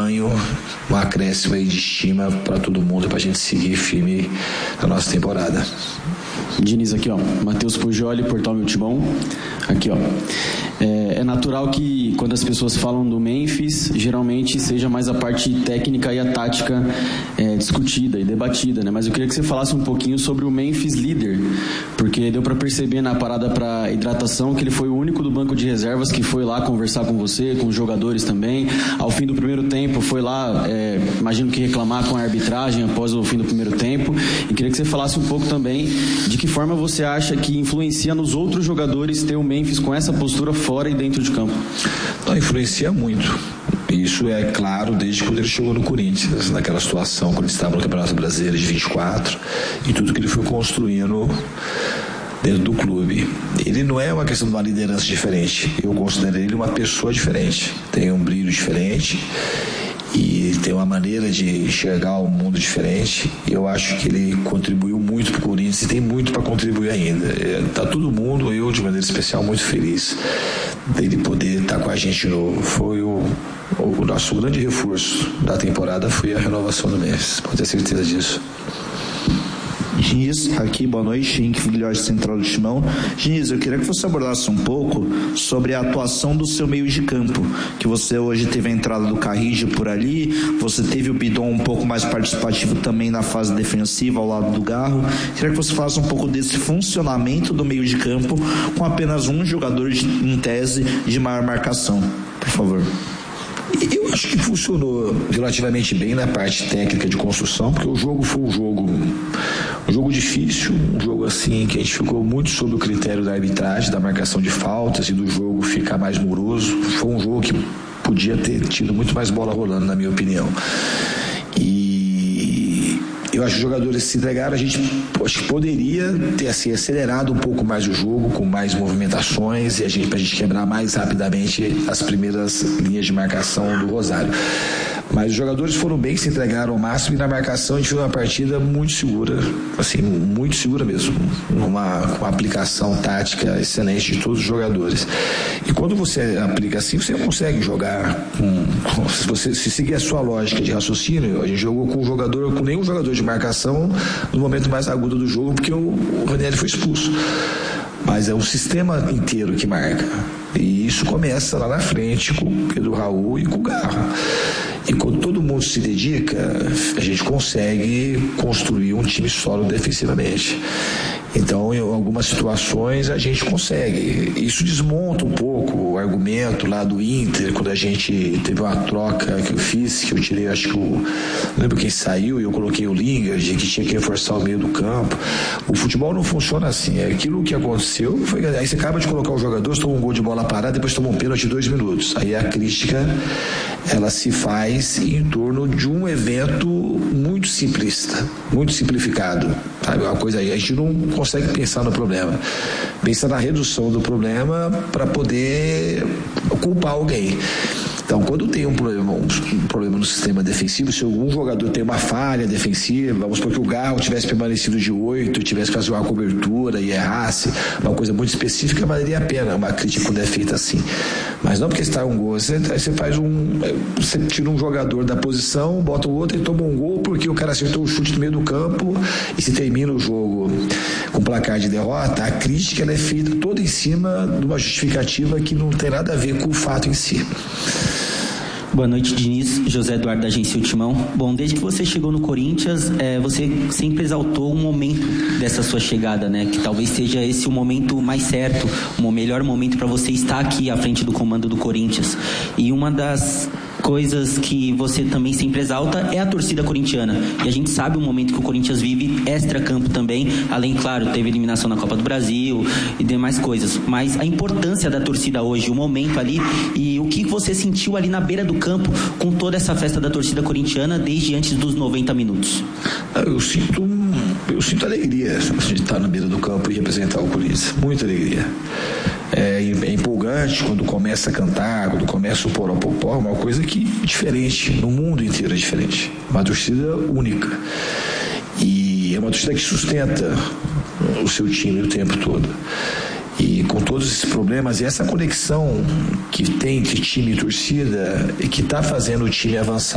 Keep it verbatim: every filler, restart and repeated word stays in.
ganho, um acréscimo aí de estima para todo mundo, para a gente seguir firme na nossa temporada. Diniz, aqui ó, Matheus Pujoli, Portal Meu Timão, aqui ó, é, é natural que quando as pessoas falam do Memphis, geralmente seja mais a parte técnica e a tática é, discutida e debatida, né? Mas eu queria que você falasse um pouquinho sobre o Memphis líder, porque deu para perceber na parada para hidratação que ele foi o único do banco de reservas que foi lá conversar com você, com os jogadores também, ao fim do primeiro tempo foi lá, é, imagino que reclamar com a arbitragem após o fim do primeiro tempo, e queria que você falasse um pouco também de que forma você acha que influencia nos outros jogadores ter o Memphis com essa postura fora e dentro de campo? Não, influencia muito. Isso é claro desde quando ele chegou no Corinthians, naquela situação, quando ele estava no Campeonato Brasileiro de vinte e quatro, e tudo que ele foi construindo dentro do clube. Ele não é uma questão de uma liderança diferente. Eu considero ele uma pessoa diferente. Tem um brilho diferente e tem uma maneira de enxergar o mundo diferente. Eu acho que ele contribuiu muito para o Corinthians e tem muito para contribuir ainda. Está todo mundo, eu de maneira especial, muito feliz dele poder estar com a gente de novo. Foi o, o nosso grande reforço da temporada, foi a renovação do Memphis, pode ter certeza disso. Diniz, aqui, boa noite, Henrique Filhote, Central do Timão. Diniz, eu queria que você abordasse um pouco sobre a atuação do seu meio de campo, que você hoje teve a entrada do Carrillo por ali, você teve o Bidon um pouco mais participativo também na fase defensiva ao lado do Garro. Queria que você falasse um pouco desse funcionamento do meio de campo com apenas um jogador de, em tese de maior marcação, por favor. Eu acho que funcionou relativamente bem na parte técnica de construção, porque o jogo foi um jogo um jogo difícil, um jogo assim que a gente ficou muito sob o critério da arbitragem, da marcação de faltas e do jogo ficar mais moroso. Foi um jogo que podia ter tido muito mais bola rolando, na minha opinião. E eu acho que os jogadores se entregaram, a gente acho que poderia ter assim, acelerado um pouco mais o jogo, com mais movimentações, e a gente, pra gente quebrar mais rapidamente as primeiras linhas de marcação do Rosário. Mas os jogadores foram bem, se entregaram ao máximo, e na marcação a gente fez uma partida muito segura, assim, muito segura mesmo, uma, uma aplicação tática excelente de todos os jogadores. E quando você aplica assim, você consegue jogar com, com, se você se seguir a sua lógica de raciocínio. A gente jogou com um jogador, com nenhum jogador de marcação no momento mais agudo do jogo, porque o, o Ranieri foi expulso. Mas é o sistema inteiro que marca. E isso começa lá na frente com o Pedro Raul e com o Garro. E quando todo mundo se dedica, a gente consegue construir um time sólido defensivamente. Então, em algumas situações, a gente consegue. Isso desmonta um pouco o argumento lá do Inter, quando a gente teve uma troca que eu fiz, que eu tirei, acho que o... não lembro quem saiu, e eu coloquei o Lingard, que tinha que reforçar o meio do campo. O futebol não funciona assim. É aquilo que aconteceu, foi... aí você acaba de colocar o jogador, você toma um gol de bola parada, depois toma um pênalti de dois minutos. Aí a crítica, ela se faz em torno de um evento muito simplista, muito simplificado. Sabe? Uma coisa aí, a gente não consegue pensar no problema. Pensa na redução do problema para poder culpar alguém. Então, quando tem um problema, um problema no sistema defensivo, se algum jogador tem uma falha defensiva, vamos supor que o Garro tivesse permanecido de oito, tivesse que fazer uma cobertura e errasse, uma coisa muito específica, valeria a pena uma crítica quando é feita assim. Mas não porque está um gol, você, você faz um, você tira um jogador da posição, bota o outro e toma um gol porque o cara acertou o chute no meio do campo, e se termina o jogo com placar de derrota, a crítica ela é feita toda em cima de uma justificativa que não tem nada a ver com o fato em si. Boa noite, Diniz. José Eduardo, da Agência Timão. Bom, desde que você chegou no Corinthians, é, você sempre exaltou um momento dessa sua chegada, né? Que talvez seja esse o momento mais certo, o melhor momento para você estar aqui à frente do comando do Corinthians. E uma das coisas que você também sempre exalta é a torcida corintiana. E a gente sabe o momento que o Corinthians vive extra-campo também, além, claro, teve eliminação na Copa do Brasil e demais coisas. Mas a importância da torcida hoje, o momento ali, e o que você sentiu ali na beira do campo com toda essa festa da torcida corintiana desde antes dos noventa minutos? Eu sinto, eu sinto alegria de estar na beira do campo e representar o Corinthians. Muita alegria. É, é empolgante quando começa a cantar, quando começa o poró-popó, uma coisa que é diferente, no mundo inteiro é diferente. Uma torcida única. E é uma torcida que sustenta o seu time o tempo todo. E com todos esses problemas, e essa conexão que tem entre time e torcida, e que está fazendo o time avançar.